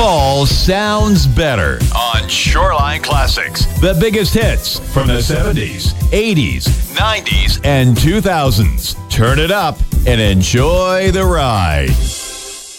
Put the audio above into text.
Fall sounds better on Shoreline Classics. The biggest hits from the 70s, 80s, 90s, and 2000s. Turn it up and enjoy the ride.